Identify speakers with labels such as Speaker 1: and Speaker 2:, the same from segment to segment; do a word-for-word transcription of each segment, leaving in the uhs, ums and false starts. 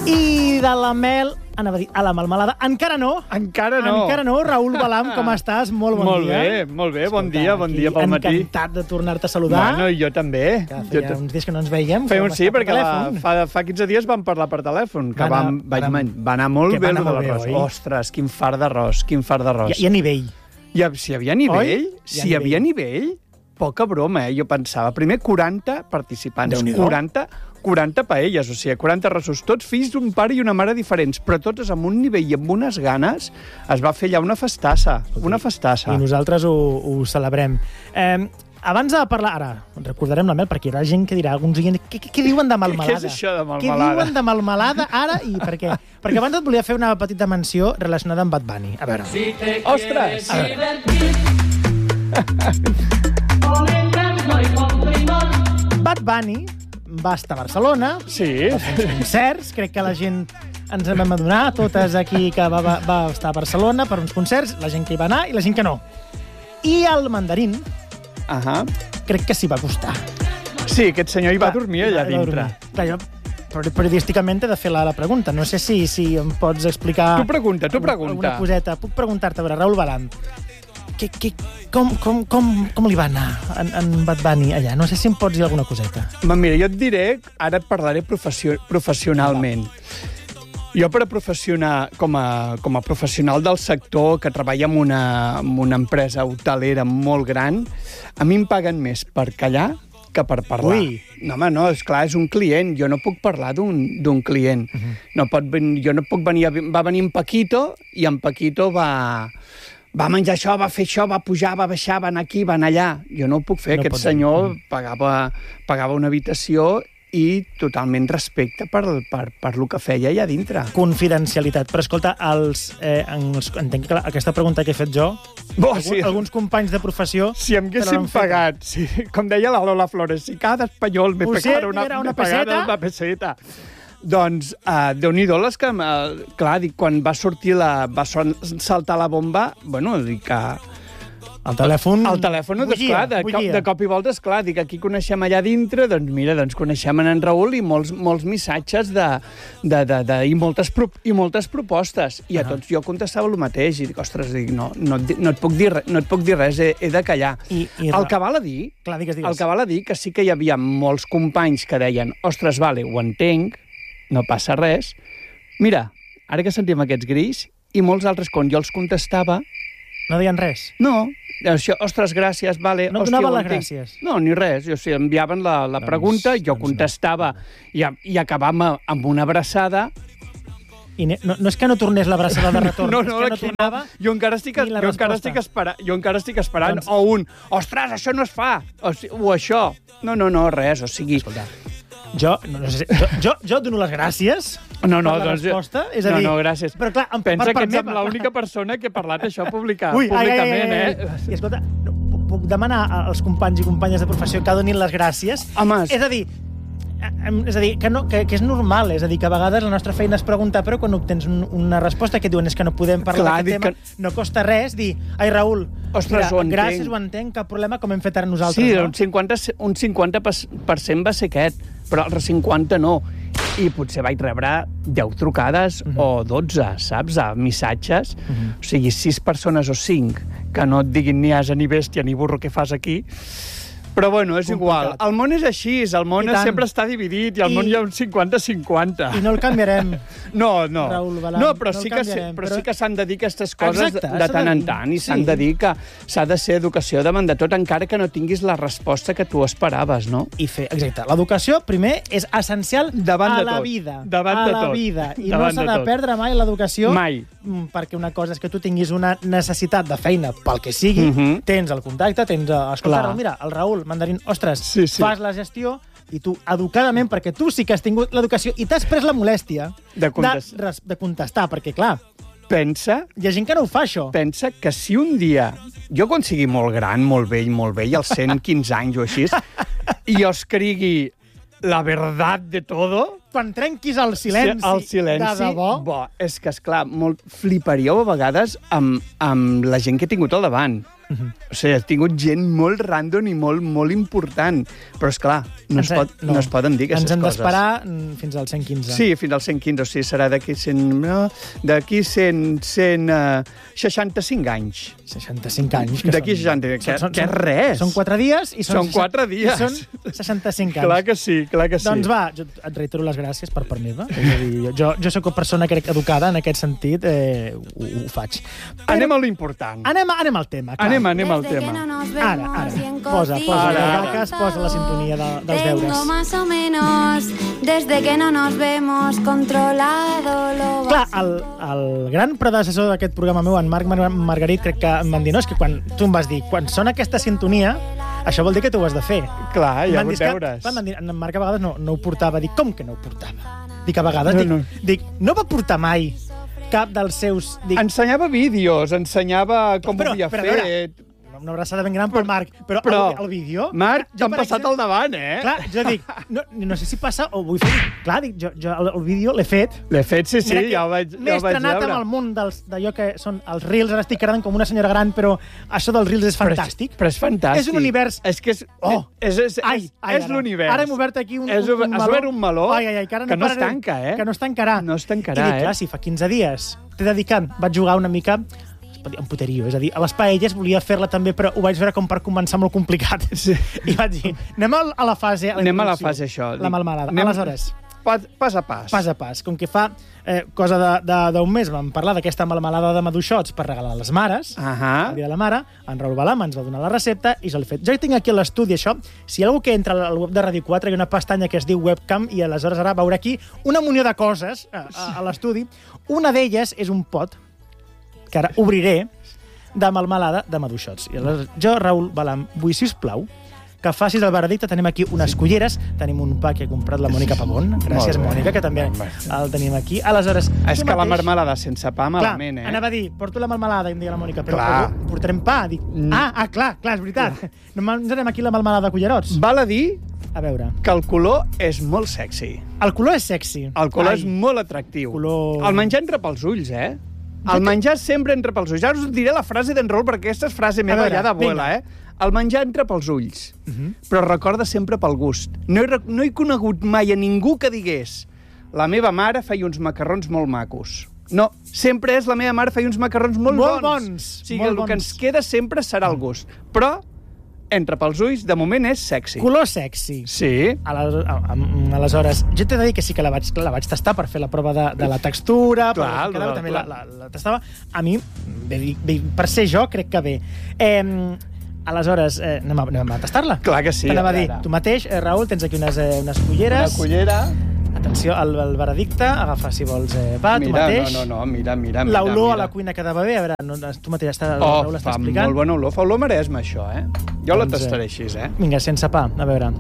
Speaker 1: I de la mel, anava a dir, a la melmelada, encara no.
Speaker 2: Encara no.
Speaker 1: Encara no. Raül Balam, com estàs? Molt bon
Speaker 2: molt
Speaker 1: dia.
Speaker 2: Molt bé, molt bé. Bon dia, bon dia pel matí.
Speaker 1: Encantat de tornar-te a saludar.
Speaker 2: Bueno, jo també.
Speaker 1: Que feia
Speaker 2: jo
Speaker 1: uns dies que no ens veiem.
Speaker 2: Feia un sí, perquè la, fa, fa quinze dies vam parlar per telèfon, que va, vam, vaig, va, va anar molt bé el de l'arròs. Ostres, quin fart d'arròs, quin fart d'arròs.
Speaker 1: Hi, hi ha nivell.
Speaker 2: Hi ha, si hi havia nivell,
Speaker 1: Oi?
Speaker 2: si hi havia nivell, poca broma, eh? Jo pensava, primer quaranta participants, quaranta, quaranta paelles, o sigui, quaranta rossos, tots fills d'un pare i una mare diferents, però totes amb un nivell i amb unes ganes, es va fer allà una festassa, una festassa.
Speaker 1: I nosaltres ho, ho celebrem. Eh, abans de parlar, ara, recordarem la mel, perquè hi haurà gent que dirà, alguns diuen, què, què, què diuen de melmelada?
Speaker 2: Què és això de melmelada?
Speaker 1: Què diuen de melmelada ara i per què? Perquè abans et volia fer una petita menció relacionada amb Bad Bunny. A veure.
Speaker 2: Si Ostres!
Speaker 1: A veure. Bad Bunny va estar a Barcelona,
Speaker 2: sí.
Speaker 1: va fer uns concerts, crec que la gent ens en vam adonar, totes aquí que va, va, va estar a Barcelona per uns concerts, la gent que hi va anar i la gent que no. I el mandarín,
Speaker 2: uh -huh.
Speaker 1: crec que s'hi va acostar.
Speaker 2: Sí, aquest senyor hi va Clar, dormir allà dintre.
Speaker 1: Clar, jo periodísticament he de fer la, la pregunta. No sé si, si em pots explicar...
Speaker 2: Tu pregunta, tu pregunta.
Speaker 1: Alguna coseta. Puc preguntar-te, a veure, Raül Balam, que, que, com, com, com, com li va anar en, en Bad Bunny allà? No sé si em pots dir alguna coseta.
Speaker 2: Ma, mira, jo et diré, ara et parlaré professió, professionalment. Jo, per a professionar, com a, com a professional del sector, que treballa en una, en una empresa hotelera molt gran, a mi em paguen més per callar que per parlar.
Speaker 1: Ui.
Speaker 2: No, home, no, esclar, és un client. Jo no puc parlar d'un client. Uh -huh. no pot, jo no puc venir... Va venir en Paquito, i en Paquito va... va menjar això, va fer això, va pujar, va baixar, va anar aquí, va anar allà. Jo no ho puc fer. No Aquest senyor pagava, pagava una habitació i totalment respecte per, per, per lo que feia allà dintre.
Speaker 1: Confidencialitat. Però, escolta, els, eh, els, entenc que aquesta pregunta que he fet jo,
Speaker 2: Bo,
Speaker 1: algun,
Speaker 2: sí.
Speaker 1: alguns companys de professió...
Speaker 2: Si em haguéssim pagat, sí, com deia la Lola Flores, si cada espanyol me pagara una,
Speaker 1: una, una
Speaker 2: peseta, una peseta. Doncs, uh, Déu-n'hi-do, les que... Uh, clar, dic, quan va sortir la... va saltar la bomba, bueno, dic que...
Speaker 1: El telèfon...
Speaker 2: El telèfon, esclar, de, cop, de cop i volta, esclar, dic, aquí coneixem allà dintre, doncs mira, doncs coneixem en, en Raül i molts, molts missatges de, de, de, de, i, moltes pro, i moltes propostes. I a tots jo contestava el mateix, i dic, ostres, dic, no, no, no, et puc dir, no et puc dir res, he, he de callar. I, i el que val a dir,
Speaker 1: Clar, digues, digues.
Speaker 2: el que val a dir que sí que hi havia molts companys que deien, ostres, vale, ho entenc, no passa res. Mira, ara que sentim aquests grills, i molts altres, quan jo els contestava...
Speaker 1: No deien res?
Speaker 2: No, això, ostres, gràcies, vale...
Speaker 1: No et donaven les gràcies?
Speaker 2: No, ni res. O sigui, enviaven la, la doncs, pregunta, jo doncs contestava no. i, i acabàvem amb una abraçada.
Speaker 1: I no, no és que no tornés l'abraçada de retorn,
Speaker 2: no, no,
Speaker 1: és que no tornava no.
Speaker 2: Jo encara estic, jo encara estic, espera, jo encara estic esperant. Doncs... O un, ostres, això no es fa! O, o això. No, no, no, res. O sigui...
Speaker 1: Escolta, jo, no, no sé, jo, jo, jo et dono les gràcies
Speaker 2: no, no,
Speaker 1: per la
Speaker 2: doncs,
Speaker 1: resposta. És a dir,
Speaker 2: no, no, gràcies.
Speaker 1: Però clar, em,
Speaker 2: pensa
Speaker 1: per, per
Speaker 2: que ets
Speaker 1: meva,
Speaker 2: l'única persona que ha parlat això publica,
Speaker 1: Ui,
Speaker 2: públicament,
Speaker 1: ai, ai, ai, ai.
Speaker 2: eh?
Speaker 1: I escolta, no, puc demanar als companys i companyes de professió que donin les gràcies?
Speaker 2: Home,
Speaker 1: és a dir, és a dir que, no, que, que és normal, és a dir, que a vegades la nostra feina és preguntar, però quan obtens un, una resposta que diuen és que no podem parlar d'aquest tema, que... no costa res dir, ai, Raül,
Speaker 2: ostres,
Speaker 1: mira,
Speaker 2: ho entenc.
Speaker 1: gràcies, ho entenc, cap problema, com hem fet ara nosaltres.
Speaker 2: Sí,
Speaker 1: no?
Speaker 2: un cinquanta, un cinquanta per cent va ser aquest, però el cinquanta no. I potser vaig rebre deu trucades uh -huh. o dotze, saps, a missatges. Uh -huh. O sigui, sis persones o cinc que no et diguin ni asa, ni bèstia, ni burro, què fas aquí. Però, bueno, és complicat. Igual. El món és així, el món sempre està dividit i al I... món hi ha un cinquanta cinquanta.
Speaker 1: I no el canviarem.
Speaker 2: No, no.
Speaker 1: Raül Balam,
Speaker 2: no, però,
Speaker 1: no
Speaker 2: sí que, però, però sí que s'han de dir aquestes coses
Speaker 1: Exacte,
Speaker 2: de, de tant en tant i
Speaker 1: sí.
Speaker 2: s'han de dir que s'ha de ser educació davant de tot, encara que no tinguis la resposta que tu esperaves, no?
Speaker 1: I fer, exacte. L'educació, primer, és essencial
Speaker 2: davant
Speaker 1: a
Speaker 2: de
Speaker 1: la
Speaker 2: tot.
Speaker 1: vida.
Speaker 2: Davant
Speaker 1: a
Speaker 2: de
Speaker 1: la
Speaker 2: tot.
Speaker 1: vida. I
Speaker 2: davant
Speaker 1: no s'ha de, de perdre mai l'educació.
Speaker 2: Mai.
Speaker 1: Perquè una cosa és que tu tinguis una necessitat de feina pel que sigui, uh -huh. tens el contacte, tens... Escolta, mira, el Raül, mandarín, ostres,
Speaker 2: sí, sí.
Speaker 1: fas la gestió i tu, educadament, perquè tu sí que has tingut l'educació i t'has pres la molèstia
Speaker 2: de, contest...
Speaker 1: de, de contestar, perquè, clar,
Speaker 2: pensa...
Speaker 1: Hi ha gent que no ho fa, això.
Speaker 2: Pensa que si un dia... Jo, quan sigui molt gran, molt vell, molt vell, als cent quinze anys o així, i jo escrigui la verdad de todo...
Speaker 1: Quan trenquis el silenci,
Speaker 2: el silenci
Speaker 1: de debò...
Speaker 2: Bo, és que, esclar, molt fliparíeu a vegades amb, amb la gent que he tingut al davant. Uh-huh. O sigui, has tingut gent molt random i molt, molt important. Però, esclar, no, es, pot, no. no es poden dir aquestes coses.
Speaker 1: Ens hem d'esperar fins al cent quinze.
Speaker 2: Sí, fins al cent quinze. O sigui, serà d'aquí cent... No, d'aquí cent... cent uh, seixanta-cinc anys.
Speaker 1: seixanta-cinc anys.
Speaker 2: D'aquí seixanta... Que, són, que és res.
Speaker 1: Són quatre dies i són...
Speaker 2: Són quatre dies.
Speaker 1: I són seixanta-cinc anys.
Speaker 2: Clar que sí, clar que sí.
Speaker 1: Doncs va, jo et reitero les gràcies per part meva. És a dir, jo, jo soc una persona, crec, educada en aquest sentit, eh, ho, ho faig. Però...
Speaker 2: Anem a l'important.
Speaker 1: Anem, anem al tema, clar.
Speaker 2: Anem, anem al tema.
Speaker 1: Ara, ara. Posa, posa ara, les vaques, posa la sintonia de, dels deures.
Speaker 3: Tengo más o menos, desde que no nos vemos, controlado lo
Speaker 1: Clar, el, el gran predecessor d'aquest programa meu, en Marc Mar Margarit, crec que em van dir, no, és que quan tu em vas dir, quan sona aquesta sintonia, això vol dir que tu ho has de fer.
Speaker 2: Clar, hi ha hagut deures.
Speaker 1: Em van dir, en Marc a vegades no, no ho portava. Dic, com que no ho portava? Dic, a vegades,
Speaker 2: no,
Speaker 1: dic,
Speaker 2: no.
Speaker 1: dic, no va portar mai cap dels seus... Dic,
Speaker 2: ensenyava vídeos, ensenyava com
Speaker 1: però,
Speaker 2: ho havia
Speaker 1: però,
Speaker 2: fet...
Speaker 1: Una abraçada ben gran pel Marc, però,
Speaker 2: però
Speaker 1: el, el vídeo...
Speaker 2: Marc, t'han passat exemple, al davant, eh?
Speaker 1: Clar, jo dic, no, no sé si passa o vull fer... Clar, dic, jo, jo el, el vídeo l'he fet.
Speaker 2: L'he fet, sí, sí, ja ho vaig,
Speaker 1: ja ho vaig veure. M'he estrenat amb el món d'allò que són els Reels, ara estic quedant com una senyora gran, però això dels Reels és fantàstic.
Speaker 2: Però és, però és fantàstic.
Speaker 1: És un univers...
Speaker 2: És que és... Oh, és, és,
Speaker 1: ai, ai,
Speaker 2: és l'univers.
Speaker 1: Ara hem obert aquí un,
Speaker 2: és,
Speaker 1: un, un meló.
Speaker 2: Has obert un meló
Speaker 1: ai, ai, ai, que,
Speaker 2: no, que no es tanca, eh?
Speaker 1: Que no es tancarà.
Speaker 2: No es tancarà,
Speaker 1: I dic, clar,
Speaker 2: eh?
Speaker 1: si fa quinze dies t'he dedicat, vaig jugar una mica... en puterio, és a dir, a les paelles volia fer-la també, però ho vaig veure com per començar molt complicat. Sí. I vaig dir, anem a la fase... A la
Speaker 2: anem a la fase, això.
Speaker 1: La melmelada.
Speaker 2: Anem...
Speaker 1: Aleshores...
Speaker 2: Pas, pas a pas.
Speaker 1: Pas a pas. Com que fa eh, cosa d'un mes vam parlar d'aquesta melmelada de maduixots per regalar a les mares,
Speaker 2: uh -huh.
Speaker 1: el dia de la mare, en Raül Balam ens va donar la recepta i se l'he fet. Jo tinc aquí a l'estudi això, si hi ha algú que entra al web de Ràdio quatre, hi ha una pestanya que es diu webcam i aleshores ara veurà aquí una munió de coses a, a, a l'estudi. Una d'elles és un pot, que ara obriré, de melmelada de maduixots. I aleshores, jo, Raül Balam, vull, sisplau, que facis el veredicte. Tenim aquí unes culleres, tenim un pa que ha comprat la Mònica Pavón. Gràcies, Mònica, que també el tenim aquí. Aleshores,
Speaker 2: és que
Speaker 1: mateix...
Speaker 2: la melmelada sense pa, malament,
Speaker 1: clar,
Speaker 2: eh?
Speaker 1: Anava a dir, porto la melmelada, i em deia la Mònica, però
Speaker 2: clar.
Speaker 1: portarem pa. Dic, mm. ah, ah, clar, clar, és veritat. Clar. No menjarem aquí la melmelada de cullerots.
Speaker 2: Val a dir
Speaker 1: a veure.
Speaker 2: que el color és molt sexy.
Speaker 1: El color és sexy.
Speaker 2: El color Ai. és molt atractiu.
Speaker 1: Color...
Speaker 2: El menjar entra pels ulls, eh? El menjar sempre entra pels ulls. Ja us diré la frase d'en Raül, perquè aquesta és frase meva ja d'abuela, eh? El menjar entra pels ulls, uh -huh. però recorda sempre pel gust. No he, no he conegut mai a ningú que digués la meva mare feia uns macarrons molt macos. No, sempre és la meva mare feia uns macarrons molt,
Speaker 1: molt
Speaker 2: bons.
Speaker 1: bons.
Speaker 2: O sigui,
Speaker 1: molt
Speaker 2: el
Speaker 1: bons.
Speaker 2: que ens queda sempre serà el gust. Però entra pels ulls, de moment és sexy.
Speaker 1: Color sexy.
Speaker 2: Sí.
Speaker 1: Aleshores, jo t'he de dir que sí que la vaig, la vaig tastar per fer la prova de, de la textura,
Speaker 2: clar,
Speaker 1: per,
Speaker 2: clar,
Speaker 1: també
Speaker 2: clar.
Speaker 1: La, la, la tastava. A mi, bé, bé, per ser jo, crec que bé. Eh, aleshores, eh, anem, a, anem a tastar-la.
Speaker 2: Clar que sí.
Speaker 1: T'anava a dir, tu mateix, eh, Raül, tens aquí unes, eh, unes culleres.
Speaker 2: Una cullera.
Speaker 1: Atenció al, al veredicte, agafa, si vols, eh, pa,
Speaker 2: mira,
Speaker 1: tu mateix.
Speaker 2: No, no, no, mira, mira, mira.
Speaker 1: L'olor a la cuina quedava bé, a veure, no, tu mateix està,
Speaker 2: oh,
Speaker 1: Raül està
Speaker 2: fa
Speaker 1: explicant.
Speaker 2: molt bona olor, fa olor Maresme, això, eh? Jo doncs, la tastaré així, eh?
Speaker 1: Vinga, sense pa, a veure.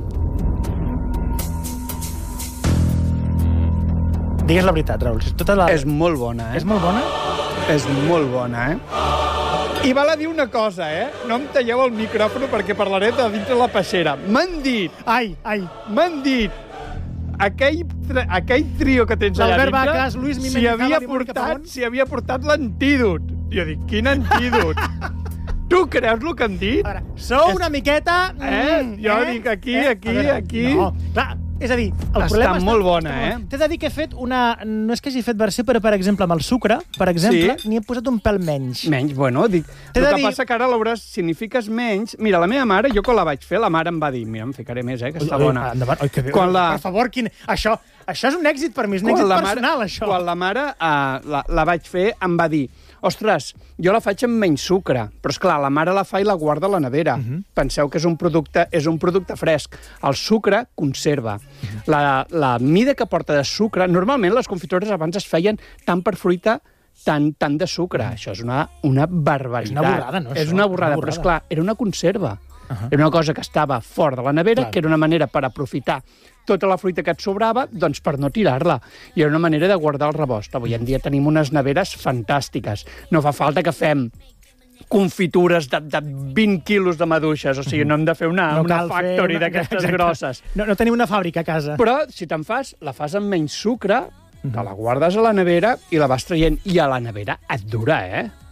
Speaker 1: Digues la veritat, Raül. Tota la...
Speaker 2: És molt bona, eh?
Speaker 1: És molt bona?
Speaker 2: És molt bona, eh? I val a dir una cosa, eh? No em talleu el micròfon perquè parlaré de dintre la peixera. M'han dit...
Speaker 1: Ai, ai.
Speaker 2: M'han dit... Aquell, aquell trio que tens allà dintre...
Speaker 1: L'Albert Vacas, Luis
Speaker 2: si havia portat, si havia portat l'antídot. Jo dic, quin antídot? Tu creus el que han dit?
Speaker 1: Ara, sou és... una miqueta...
Speaker 2: Eh?
Speaker 1: Mm,
Speaker 2: jo
Speaker 1: eh?
Speaker 2: dic aquí,
Speaker 1: eh?
Speaker 2: aquí,
Speaker 1: veure,
Speaker 2: aquí...
Speaker 1: No, clar, és a dir, el
Speaker 2: està
Speaker 1: problema està...
Speaker 2: molt bona, eh?
Speaker 1: T'he de dir que he fet una... No és que hagi fet versió, però, per exemple, amb el sucre, per exemple,
Speaker 2: sí?
Speaker 1: n'hi he posat un pèl menys.
Speaker 2: Menys, bueno, dic... El que dir... passa que ara l'hauràs... Si n'hi fiques menys... Mira, la meva mare, jo quan la vaig fer, la mare em va dir, mira, em ficaré més, eh, que està
Speaker 1: oi,
Speaker 2: bona.
Speaker 1: Oi, endavant. Oi, que bé.
Speaker 2: Quan la...
Speaker 1: Per favor, quin... Això, això és un èxit per mi, és un èxit personal,
Speaker 2: mare,
Speaker 1: això.
Speaker 2: Quan la mare uh, la, la vaig fer, em va dir, ostres, jo la faig amb menys sucre, però, esclar, la mare la fa i la guarda a la nevera. Uh -huh. Penseu que és un producte, és un producte fresc. El sucre conserva. Uh -huh. La, la mida que porta de sucre... Normalment les confitures abans es feien tant per fruita, tant, tant de sucre. Uh -huh. Això és una, una barbaritat.
Speaker 1: És una borrada, no?
Speaker 2: És una borrada, una borrada. Però, esclar, era una conserva. Uh -huh. Era una cosa que estava fora de la nevera, clar. Que era una manera per aprofitar tota la fruita que et sobrava, doncs per no tirar-la. I era una manera de guardar el rebost. Avui en dia tenim unes neveres fantàstiques. No fa falta que fem confitures de, de vint quilos de maduixes, o sigui, no hem de fer una, no una factory d'aquestes grosses.
Speaker 1: No, no tenim una fàbrica a casa.
Speaker 2: Però, si te'n fas, la fas amb menys sucre, te la guardes a la nevera i la vas traient. I a la nevera et dura, eh?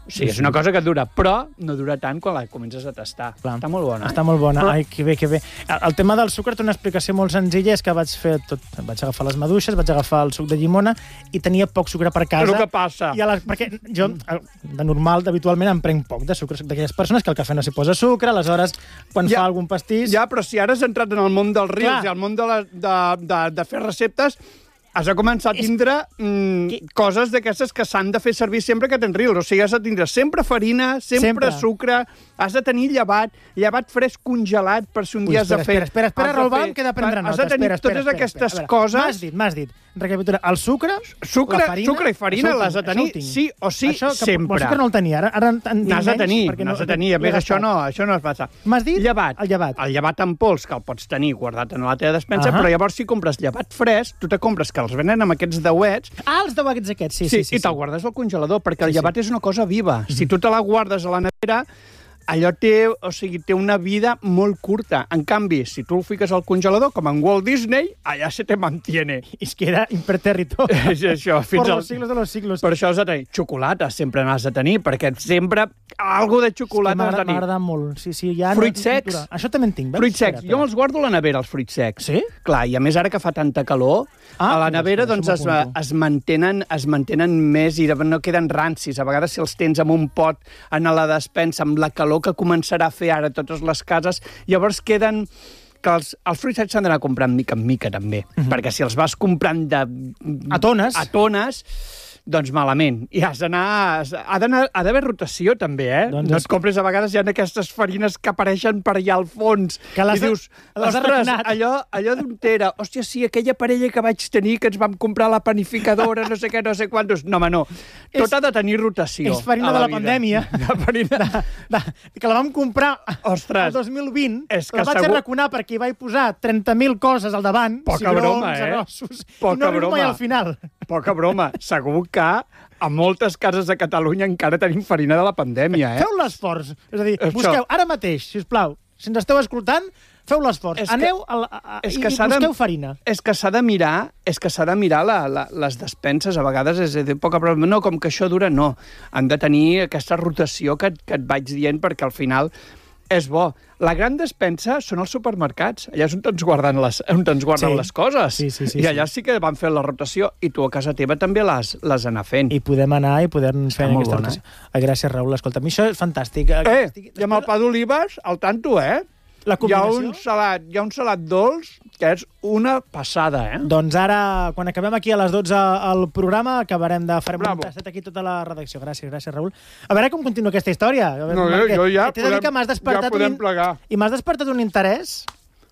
Speaker 2: O sigui, és una cosa que dura, però no dura tant quan la comences a tastar.
Speaker 1: Clar.
Speaker 2: Està molt bona.
Speaker 1: Està molt bona.
Speaker 2: Però...
Speaker 1: Ai, que bé, que bé. El, el tema del sucre té una explicació molt senzilla, és que vaig fer tot... Vaig agafar les maduixes, vaig agafar el suc de llimona i tenia poc sucre per casa.
Speaker 2: Però què passa?
Speaker 1: I a la, perquè jo, de normal, habitualment, em prenc poc de sucre. Soc d'aquelles persones que al cafè no s'hi posa sucre, aleshores, quan
Speaker 2: Ja,
Speaker 1: fa algun pastís...
Speaker 2: Ja, però si ara has entrat en el món dels rius
Speaker 1: Clar.
Speaker 2: i al món de, la, de, de, de fer receptes, has de començar a tindre mm,
Speaker 1: que-
Speaker 2: coses d'aquestes que s'han de fer servir sempre que tens rius. O sigui, has de tindre sempre farina, sempre,
Speaker 1: Sempre.
Speaker 2: sucre, has de tenir llevat, llevat fresc congelat per si un
Speaker 1: Ui,
Speaker 2: dia has de
Speaker 1: espera,
Speaker 2: fer...
Speaker 1: espera, espera,
Speaker 2: has de
Speaker 1: Raül,
Speaker 2: fer-
Speaker 1: vam quedar a prendre nota.
Speaker 2: Has de tenir
Speaker 1: espera, espera,
Speaker 2: totes
Speaker 1: espera,
Speaker 2: aquestes
Speaker 1: espera. A veure,
Speaker 2: coses...
Speaker 1: M'has dit, m'has dit. Recapitula, el sucre,
Speaker 2: Sucre,
Speaker 1: la farina...
Speaker 2: sucre i farina
Speaker 1: això ho
Speaker 2: l'has de
Speaker 1: tinc,
Speaker 2: tenir
Speaker 1: això ho tinc.
Speaker 2: sí o sí
Speaker 1: això, que,
Speaker 2: sempre.
Speaker 1: El sucre no el tenia, ara, ara en tinc
Speaker 2: N'has de
Speaker 1: menys,
Speaker 2: tenir,
Speaker 1: perquè
Speaker 2: n'has de tenir. A
Speaker 1: l'he
Speaker 2: més, això
Speaker 1: gastat.
Speaker 2: no, això no es passa.
Speaker 1: M'has dit?
Speaker 2: Llevat.
Speaker 1: El llevat.
Speaker 2: El llevat en pols, que el pots tenir guardat en la teva despensa,
Speaker 1: Ahà.
Speaker 2: però llavors si compres llevat fresc, tu te compres que els venen amb aquests dauets,
Speaker 1: Ah, els dauets aquests, sí,
Speaker 2: sí,
Speaker 1: sí. sí,
Speaker 2: i te'l guardes al congelador, perquè
Speaker 1: Sí,
Speaker 2: el llevat
Speaker 1: sí.
Speaker 2: és una cosa viva. Si tu te la guardes a la nevera, allò té, o sigui, té una vida molt curta. En canvi, si tu el fiques al congelador, com en Walt Disney, allà se te mantiene.
Speaker 1: I es queda imperterrito.
Speaker 2: És això, fins
Speaker 1: Por
Speaker 2: al...
Speaker 1: los siglos de los siglos.
Speaker 2: Per això has de tenir xocolata, sempre n'has de tenir, perquè sempre algo de xocolata has de tenir.
Speaker 1: M'agrada molt. Sí, sí, ja
Speaker 2: Fruits
Speaker 1: no,
Speaker 2: secs.
Speaker 1: cultura. Això també en tinc, veus?
Speaker 2: Fruits secs.
Speaker 1: Espera,
Speaker 2: Jo me'ls guardo a la nevera, els fruits secs.
Speaker 1: Sí?
Speaker 2: Clar, i a més ara que fa tanta calor,
Speaker 1: Ah,
Speaker 2: a la
Speaker 1: doncs,
Speaker 2: nevera
Speaker 1: això
Speaker 2: doncs, es,
Speaker 1: m'ho apunto.
Speaker 2: es, mantenen, es mantenen més i no queden rancis. A vegades si els tens en un pot en la despensa, amb la calor que començarà a fer ara a totes les cases, llavors queden que els, els fruits secs s'han d'anar comprant mica en mica, també.
Speaker 1: Mhm.
Speaker 2: Perquè si els vas comprant de...
Speaker 1: A tones.
Speaker 2: A tones, doncs malament. I has d'anar... Ha d'anar- ha d'haver rotació, també, eh?
Speaker 1: Doncs
Speaker 2: no
Speaker 1: és-
Speaker 2: et compres a vegades ja aquestes farines que apareixen per allà al fons.
Speaker 1: Que les
Speaker 2: I dius,
Speaker 1: de- les de
Speaker 2: ostres,
Speaker 1: raconat."
Speaker 2: allò, allò d'un tera. Hòstia, sí, aquella parella que vaig tenir, que ens vam comprar a la panificadora, no sé què, no sé quantos... No, home, no. Tot
Speaker 1: És-
Speaker 2: ha de tenir rotació.
Speaker 1: És farina
Speaker 2: a
Speaker 1: de la
Speaker 2: vida.
Speaker 1: pandèmia.
Speaker 2: De farina...
Speaker 1: De, que la vam comprar
Speaker 2: Ostres.
Speaker 1: el dos mil vint,
Speaker 2: És que
Speaker 1: la vaig
Speaker 2: segur-
Speaker 1: arraconar perquè hi vaig posar trenta mil coses al davant,
Speaker 2: Poca
Speaker 1: cigrons,
Speaker 2: broma, eh?
Speaker 1: arrossos,
Speaker 2: Poca
Speaker 1: i no arribo mai
Speaker 2: broma.
Speaker 1: al final.
Speaker 2: Poca broma. Segur que a moltes cases de Catalunya encara tenim farina de la pandèmia, eh?
Speaker 1: Feu l'esforç. És a dir,
Speaker 2: Això.
Speaker 1: busqueu ara mateix, si us plau, si ens esteu escoltant, feu l'esforç.
Speaker 2: És que-
Speaker 1: Aneu a, la- a,
Speaker 2: és
Speaker 1: i,
Speaker 2: que
Speaker 1: i
Speaker 2: s'ha de-
Speaker 1: busqueu farina.
Speaker 2: És que s'ha de mirar, és que s'ha de mirar la, la, les despenses, a vegades és de poca prova. No, com que això dura, no. Han de tenir aquesta rotació que, que et vaig dient, perquè al final és bo. La gran despensa són els supermercats. Allà és on ens guarden les, on ens guarden
Speaker 1: Sí.
Speaker 2: les coses.
Speaker 1: Sí, sí, sí,
Speaker 2: I allà
Speaker 1: sí.
Speaker 2: sí que van fer la rotació, i tu a casa teva també les, les anar fent.
Speaker 1: I podem anar i podem fer
Speaker 2: molt
Speaker 1: aquesta
Speaker 2: bona,
Speaker 1: rotació. Ah, gràcies, Raül. Escolta, a mi això és fantàstic.
Speaker 2: Eh,
Speaker 1: Estic-
Speaker 2: i amb el pa d'olives, al tanto, eh?
Speaker 1: La
Speaker 2: Hi ha
Speaker 1: combinació...
Speaker 2: un salat, hi ha un salat dolç que és una passada, eh?
Speaker 1: Doncs ara, quan acabem aquí a les dotze al programa, acabarem de... Farem
Speaker 2: Bravo.
Speaker 1: un tastet aquí tota la redacció. Gràcies, gràcies, Raül. A veure com continua aquesta història. A veure,
Speaker 2: No, jo,
Speaker 1: perquè
Speaker 2: jo ja
Speaker 1: t'he de dir
Speaker 2: podem,
Speaker 1: que m'has despertat
Speaker 2: ja podem
Speaker 1: un...
Speaker 2: plegar.
Speaker 1: I m'has despertat un interès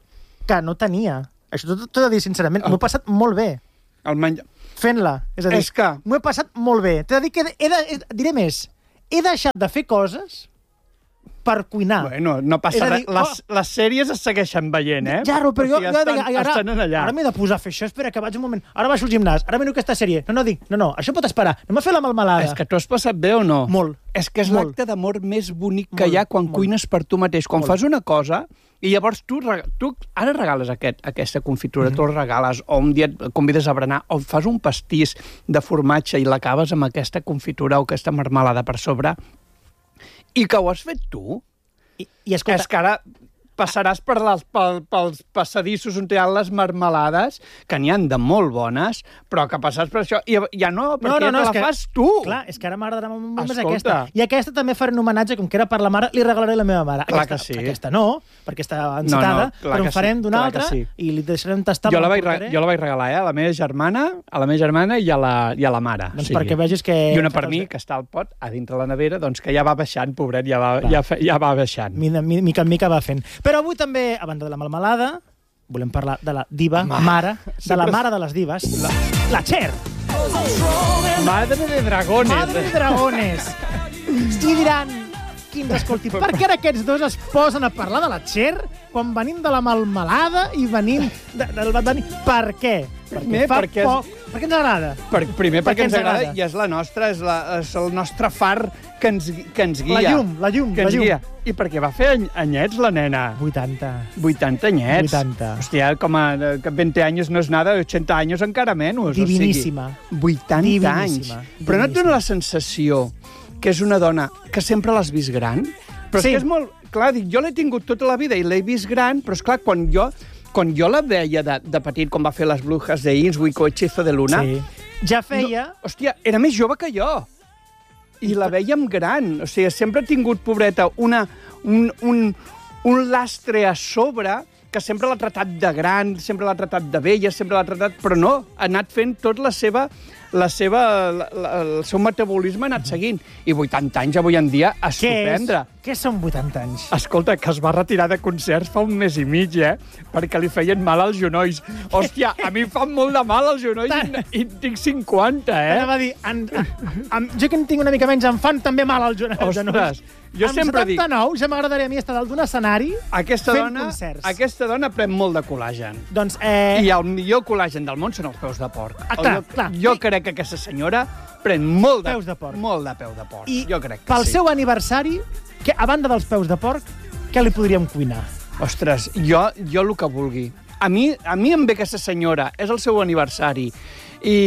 Speaker 1: que no tenia. Això t'ho t'ho he de dir sincerament. M'ho he passat molt bé
Speaker 2: El menjar...
Speaker 1: fent-la. És a dir,
Speaker 2: És que...
Speaker 1: m'ho he passat molt bé. T'he de dir que he de, he, diré més. He deixat de fer coses per cuinar.
Speaker 2: Bueno, no passa
Speaker 1: És a
Speaker 2: res.
Speaker 1: dir,
Speaker 2: Les, les sèries es segueixen veient, eh?
Speaker 1: Ja, però jo,
Speaker 2: O sigui,
Speaker 1: jo
Speaker 2: estan,
Speaker 1: deia, ara,
Speaker 2: estan en allà.
Speaker 1: ara m'he de posar a fer això, espera, que vaig un moment. Ara baixo al gimnàs, ara miro aquesta sèrie. No, no, dic, no, no, això pot esperar. Anem a fer la melmelada.
Speaker 2: És que t'ho has passat bé o no?
Speaker 1: Molt.
Speaker 2: És que és
Speaker 1: Molt.
Speaker 2: l'acte d'amor més bonic que
Speaker 1: Molt,
Speaker 2: hi ha quan
Speaker 1: molt.
Speaker 2: cuines per tu mateix. Quan
Speaker 1: Molt.
Speaker 2: fas una cosa i llavors tu, rega- tu ara regales aquest, aquesta confitura,
Speaker 1: Mhm.
Speaker 2: tu el regales, o un dia et convides a berenar, o fas un pastís de formatge i l'acabes amb aquesta confitura o aquesta marmelada per sobre, i que ho has fet tu,
Speaker 1: I, i escolta,
Speaker 2: és que ara passaràs per les, pel, pels passadissos on hi ha les marmelades, que n'hi han de molt bones, però que passaràs per això, i ja no, perquè ja te
Speaker 1: és
Speaker 2: la
Speaker 1: que-
Speaker 2: fas tu.
Speaker 1: Clar, és que ara m'agradarà molt més
Speaker 2: Escolta.
Speaker 1: aquesta. I aquesta també faré un homenatge, com que era per la mare, li regalaré la meva mare.
Speaker 2: Clar
Speaker 1: aquesta,
Speaker 2: que sí.
Speaker 1: Aquesta no, perquè està encetada,
Speaker 2: No, no, clar
Speaker 1: però
Speaker 2: que
Speaker 1: en farem
Speaker 2: sí,
Speaker 1: d'una
Speaker 2: clar que
Speaker 1: altra
Speaker 2: sí.
Speaker 1: i li deixarem tastar.
Speaker 2: Jo
Speaker 1: me
Speaker 2: la, vaig,
Speaker 1: l'emportaré.
Speaker 2: re- jo la vaig regalar, eh? A la meva germana, a la meva germana i a la, i a la mare.
Speaker 1: Doncs perquè vegis que...
Speaker 2: I una
Speaker 1: he fet
Speaker 2: per
Speaker 1: els
Speaker 2: mi,
Speaker 1: de-
Speaker 2: que està al pot, a dintre la nevera, doncs que ja va baixant, pobret, ja va,
Speaker 1: Clar.
Speaker 2: ja, fe, ja va baixant.
Speaker 1: Mica, mi- mica en mica va fent. Però avui també, a banda de la melmelada, volem parlar de la diva,
Speaker 2: Home,
Speaker 1: mare, de la
Speaker 2: sempre-
Speaker 1: mare de les dives, la, la Cher.
Speaker 2: Madre de dragones.
Speaker 1: Madre de dragones. I diran, qui ens escolti, per què ara aquests dos es posen a parlar de la Cher quan venim de la melmelada i venim de, del Bad Bunny? Per què? Perquè
Speaker 2: Primer,
Speaker 1: fa
Speaker 2: perquè és-
Speaker 1: poc... Perquè ens agrada.
Speaker 2: Per, primer
Speaker 1: Per
Speaker 2: perquè
Speaker 1: què
Speaker 2: ens
Speaker 1: ens
Speaker 2: agrada,
Speaker 1: agrada?
Speaker 2: i és la nostra, és, la, és el nostre far que ens, que ens guia.
Speaker 1: La llum, la llum,
Speaker 2: que
Speaker 1: la
Speaker 2: ens
Speaker 1: llum.
Speaker 2: guia. I perquè va fer any, anyets, la nena.
Speaker 1: vuitanta.
Speaker 2: vuitanta anyets.
Speaker 1: vuitanta.
Speaker 2: Hòstia, com a que veinte anys no és nada, ochenta anys encara menys.
Speaker 1: Diviníssima.
Speaker 2: O sigui, vuitanta
Speaker 1: Diviníssima.
Speaker 2: anys. Però no et
Speaker 1: Diviníssima.
Speaker 2: dona la sensació que és una dona que sempre l'has vist gran, però
Speaker 1: Sí.
Speaker 2: és que és molt... Clar, dic, jo l'he tingut tota la vida i l'he vist gran, però és clar, quan jo, quan jo la veia de, de petit, quan va fer les Brujas de Innsbruck o Hechizo de Luna...
Speaker 1: Sí. Ja feia...
Speaker 2: No, hòstia, era més jove que jo. I la vèiem gran. O sigui, sempre ha tingut, pobreta, una, un, un, un lastre a sobre que sempre l'ha tratat de gran, sempre l'ha tratat de vella, sempre l'ha tratat... Però no, ha anat fent tot la seva... La seva, la, la, el seu metabolisme ha anat seguint. I vuitanta anys avui en dia a
Speaker 1: Què és?
Speaker 2: sorprendre.
Speaker 1: Què són vuitanta anys?
Speaker 2: Escolta, que es va retirar de concerts fa un mes i mig, eh? Perquè li feien mal als genolls. Hòstia, a mi em fan molt de mal als genolls i, i en tinc cinquanta, eh?
Speaker 1: Anava a dir, en, en, en, jo que en tinc una mica menys, em fan també mal als genolls.
Speaker 2: Ostres, jo sempre dic...
Speaker 1: Amb setanta-nou ja m'agradaria a mi estar dalt d'un escenari
Speaker 2: Aquesta
Speaker 1: fent
Speaker 2: dona,
Speaker 1: concerts.
Speaker 2: aquesta dona pren molt de col·làgen.
Speaker 1: Doncs, eh...
Speaker 2: I el millor col·làgen del món són els peus de porc.
Speaker 1: Ah, clar,
Speaker 2: jo,
Speaker 1: clar.
Speaker 2: jo crec que aquesta senyora pren molt de,
Speaker 1: Peus de porc.
Speaker 2: molt de peu de porc.
Speaker 1: I
Speaker 2: jo crec que
Speaker 1: pel
Speaker 2: sí.
Speaker 1: seu aniversari, que, a banda dels peus de porc, què li podríem cuinar?
Speaker 2: Ostres, jo, jo el que vulgui. A mi, a mi em ve aquesta senyora, és el seu aniversari, i,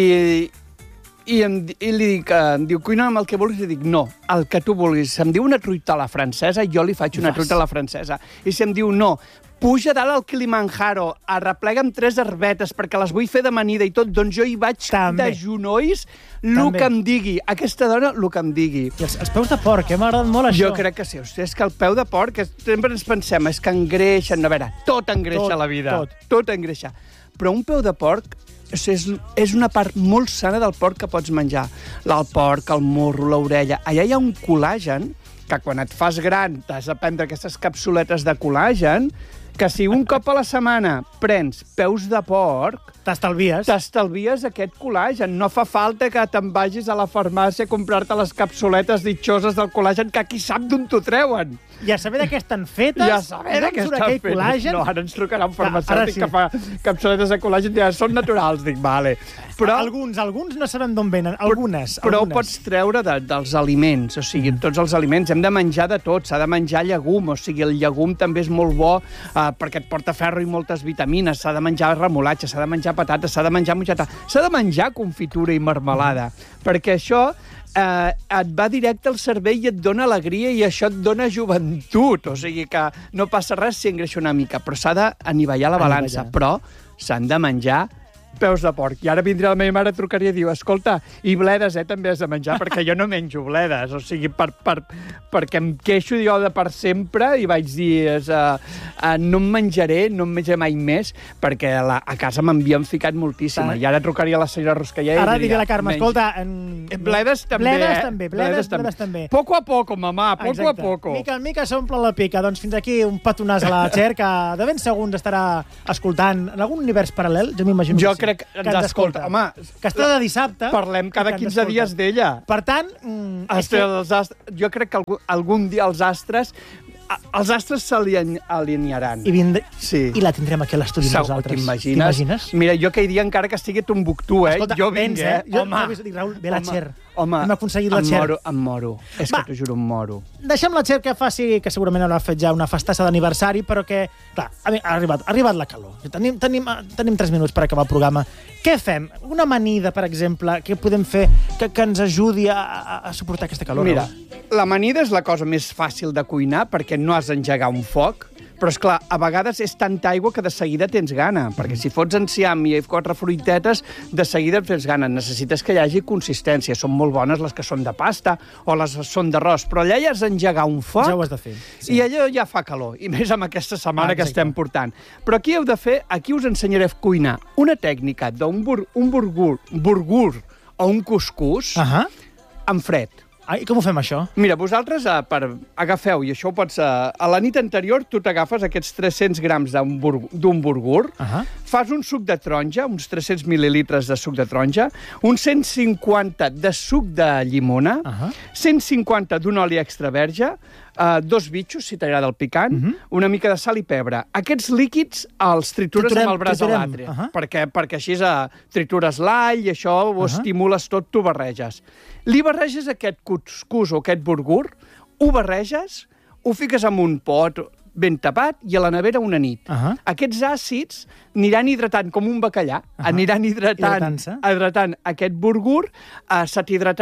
Speaker 2: i, em, i li dic, em diu, cuina'm el que vulguis, i dic, no, el que tu vulguis. Si em diu una truita a la francesa, jo li faig una
Speaker 1: Fas.
Speaker 2: truita a la francesa. I si em diu, no, puja dalt al Kilimanjaro, arreplega amb tres herbetes perquè les vull fer d'amanida i tot, doncs jo hi vaig
Speaker 1: També.
Speaker 2: de genolls, el
Speaker 1: També.
Speaker 2: que em digui. Aquesta dona, el que em digui.
Speaker 1: I els, els peus de porc, eh? M'ha agradat molt això.
Speaker 2: Jo crec que sí. Hosti, és que el peu de porc, és, sempre ens pensem, és que engreixen. A veure, tot engreixa
Speaker 1: Tot,
Speaker 2: la vida.
Speaker 1: tot.
Speaker 2: Tot engreixa. Però un peu de porc és, és una part molt sana del porc que pots menjar. El porc, el morro, l'orella. Allà hi ha un col·làgen que quan et fas gran t'has de prendre aquestes capsuletes de col·làgen, que si un cop a la setmana prens peus de porc,
Speaker 1: T'estalvies.
Speaker 2: t'estalvies aquest col·làgen. No fa falta que te'n vagis a la farmàcia a comprar-te les capsuletes ditxoses del col·làgen, que qui sap d'on t'ho treuen.
Speaker 1: I a saber de què estan fetes,
Speaker 2: Ja saber de
Speaker 1: d'on
Speaker 2: què
Speaker 1: surt
Speaker 2: estan
Speaker 1: aquell
Speaker 2: fetes.
Speaker 1: col·làgen.
Speaker 2: No, ara ens trucarà un
Speaker 1: Clar,
Speaker 2: farmacèutic
Speaker 1: ara sí.
Speaker 2: que fa capsuletes de col·làgen i ja són naturals. Dic, vale. Però,
Speaker 1: Alguns, alguns no sabem d'on venen. Algunes,
Speaker 2: però ho
Speaker 1: algunes.
Speaker 2: pots treure de, dels aliments, o sigui, tots els aliments. Hem de menjar de tot, s'ha de menjar llegum, o sigui, el llegum també és molt bo eh, perquè et porta ferro i moltes vitamines, s'ha de menjar remolatge, s'ha de menjar patates, s'ha de menjar mongeta, s'ha de menjar confitura i marmelada, perquè això eh, et va directe al cervell i et dona alegria i això et dona joventut, o sigui que no passa res si engreixa una mica, però s'ha d'anivellar la balança,
Speaker 1: Anivellar.
Speaker 2: però s'han de menjar peus de porc. I ara vindrà la meva mare, trucaria i diu, escolta, i bledes, eh, també has de menjar, perquè jo no menjo bledes. O sigui, per, per, perquè em queixo jo de per sempre i vaig dir, és, uh, uh, no em menjaré, no em menjaré mai més, perquè a, la, a casa m'havien ficat moltíssima.
Speaker 1: Ah.
Speaker 2: I ara trucaria a la senyora Ruscallà i
Speaker 1: Ara
Speaker 2: diria,
Speaker 1: diré la Carme,
Speaker 2: menja.
Speaker 1: escolta... En...
Speaker 2: Eh, Bledes també,
Speaker 1: bledes
Speaker 2: eh?
Speaker 1: també, bledes, bledes també.
Speaker 2: Poco a poco, mamà, poco
Speaker 1: Exacte.
Speaker 2: a poco.
Speaker 1: Mica en mica s'omple la pica. Doncs fins aquí un petonàs a la Txer, que de ben segur ens estarà escoltant en algun univers paral·lel, jo m'imagino
Speaker 2: Jo
Speaker 1: que sí.
Speaker 2: crec que ens escolta. Home,
Speaker 1: que està de dissabte.
Speaker 2: parlem cada
Speaker 1: i que ens
Speaker 2: quinze dies
Speaker 1: escolta.
Speaker 2: d'ella.
Speaker 1: Per tant, mm, és
Speaker 2: Astre,
Speaker 1: que...
Speaker 2: els astres, jo crec que algun, algun dia els astres a- els astres s'alinearan.
Speaker 1: I, vindré...
Speaker 2: Sí.
Speaker 1: I la tindrem aquí a l'estudi amb
Speaker 2: Segur,
Speaker 1: nosaltres.
Speaker 2: t'imagines?
Speaker 1: T'imagines?
Speaker 2: Mira, jo que hi dia encara que estigui a Tombuctú, eh?
Speaker 1: Escolta,
Speaker 2: jo vinc,
Speaker 1: vens,
Speaker 2: eh?
Speaker 1: Jo,
Speaker 2: Home,
Speaker 1: jo dic, Raül, ve la
Speaker 2: home,
Speaker 1: Txer.
Speaker 2: home,
Speaker 1: Hem aconseguit la
Speaker 2: em
Speaker 1: Txer.
Speaker 2: moro, em moro. És
Speaker 1: Va.
Speaker 2: que t'ho juro, em moro.
Speaker 1: Deixem la Txer que faci, que segurament haurà fet ja una festassa d'aniversari, però que, clar, ha ha arribat, ha arribat la calor. Tenim, tenim, tenim tres minuts per acabar el programa. Què fem? Una amanida, per exemple, que podem fer que, que ens ajudi a, a, a suportar aquesta calor?
Speaker 2: Mira,
Speaker 1: Raül?
Speaker 2: l'amanida és la cosa més fàcil de cuinar perquè no has d'engegar un foc, però, és clar, a vegades és tanta aigua que de seguida tens gana, perquè si fots enciam i quatre fruitetes, de seguida tens gana. Necessites que hi hagi consistència. Són molt bones les que són de pasta o les que són d'arròs, però allà ja has d'engegar un foc
Speaker 1: Ja ho has de fer.
Speaker 2: i allò ja fa calor, i més amb aquesta setmana
Speaker 1: Ah,
Speaker 2: que
Speaker 1: exacte.
Speaker 2: estem portant. Però aquí heu de fer, aquí us ensenyaré a cuinar una tècnica d'un bur, un burgur, burgur o un cuscús
Speaker 1: Ahà.
Speaker 2: en fred.
Speaker 1: I com ho fem, això?
Speaker 2: Mira, vosaltres eh, per, agafeu, i això ho pots... Eh, a la nit anterior tu t'agafes aquests tres-cents grams d'un bur, d'un burgur,
Speaker 1: Ahà.
Speaker 2: fas un suc de taronja, uns tres-cents mil·lilitres de suc de taronja, uns cent cinquanta de suc de llimona,
Speaker 1: Ahà.
Speaker 2: cent cinquanta d'un oli extra verge, eh, dos bitxos, si t'agrada el picant,
Speaker 1: Mhm.
Speaker 2: una mica de sal i pebre. Aquests líquids els tritures
Speaker 1: Triturem,
Speaker 2: amb el braç
Speaker 1: triturem.
Speaker 2: a l'altre,
Speaker 1: Ahà.
Speaker 2: perquè, perquè així eh, tritures l'all i això ho
Speaker 1: Ahà.
Speaker 2: estimules tot, t'ho barreges. Li barreges aquest cuscús o aquest burgur, ho barreges, ho fiques en un pot ben tapat i a la nevera una nit.
Speaker 1: Ahà.
Speaker 2: Aquests àcids aniran hidratant com un bacallà,
Speaker 1: Ahà.
Speaker 2: aniran hidratant,
Speaker 1: Hidratant-se.
Speaker 2: hidratant aquest burgur, eh, se t'hidratarà,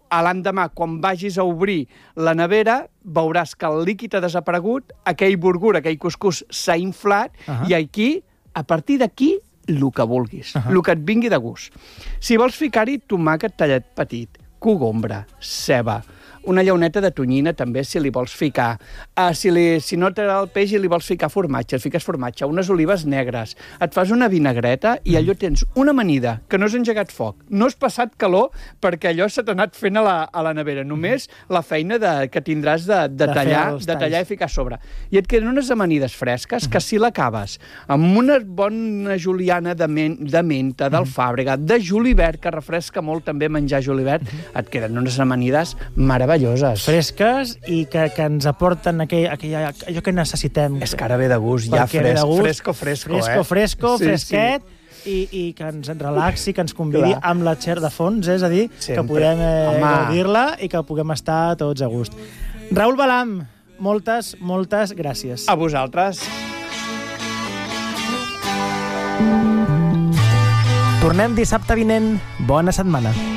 Speaker 2: a l'endemà, quan vagis a obrir la nevera, veuràs que el líquid ha desaparegut, aquell burgur, aquell cuscús s'ha inflat, uh-huh. i aquí, a partir d'aquí, el que vulguis, uh-huh. el que et vingui de gust. Si vols ficar-hi tomàquet tallat petit, cogombra, ceba, una llauneta de tonyina també, si li vols ficar. Uh, si, li, si no t'agrada el peix i li vols ficar formatge, fiques formatge, unes olives negres, et fas una vinagreta i allò tens una amanida, que no has engegat foc, no has passat calor perquè allò s'ha anat fent a la, a la nevera, només la feina de, que tindràs de, de, de tallar de tallar i ficar a sobre. I et queden unes amanides fresques que si l'acabes amb una bona juliana de, men de menta, d'alfàbrega, de julivert, que refresca molt també menjar julivert, et queden unes amanides meravelloses.
Speaker 1: Fresques i que, que ens aporten aquell, aquell, allò que necessitem.
Speaker 2: És que ara ve de gust, ja fresc,
Speaker 1: gust,
Speaker 2: fresco, fresco,
Speaker 1: fresco,
Speaker 2: eh?
Speaker 1: fresco,
Speaker 2: sí,
Speaker 1: fresquet,
Speaker 2: sí.
Speaker 1: I, i que ens relaxi, que ens convidi
Speaker 2: Clar.
Speaker 1: amb la Txer de fons, és a dir,
Speaker 2: Sempre.
Speaker 1: que podem eh, gaudir-la i que puguem estar tots a gust. Raül Balam, moltes, moltes gràcies.
Speaker 2: A vosaltres.
Speaker 1: Tornem dissabte vinent. Bona setmana.